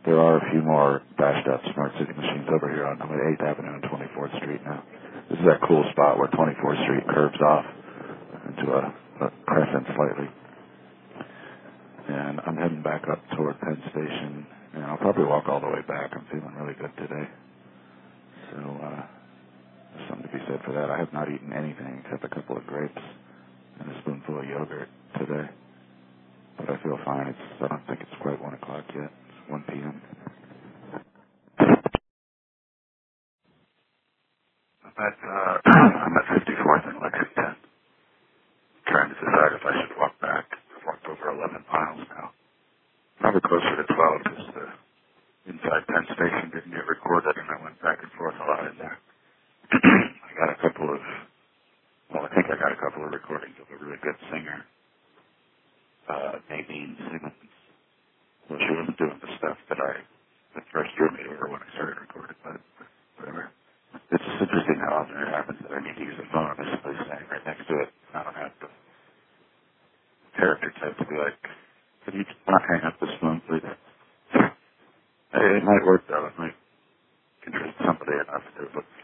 There are a few more bashed up Smart City machines over here on 8th Avenue and 24th Street now. This is that cool spot where 24th Street curves off into a crescent slightly. And I'm heading back up toward Penn Station, and I'll probably walk all the way back. I'm feeling really good today. So, there's something to be said for that. I have not eaten anything except a couple of grapes and a spoonful of yogurt today. But I feel fine. I don't think it's quite 1 o'clock yet. It's 1 p.m. I'm at 54th and Lexington, trying to decide if I should walk back. I've walked over 11 miles now. Probably closer to 12 because the inside Penn Station didn't get recorded, and I went back and forth a lot in there. I got a couple of, I think I got a couple of recordings of a really good singer, Nadine Simmons. Well, she wasn't doing the stuff that first drew me to her when I started recording, but whatever. It's just interesting how often it happens that I need to use a phone and somebody's standing right next to it. I don't have the character type to be like, could you not hang up this phone, please? It might work, though. It might interest somebody enough to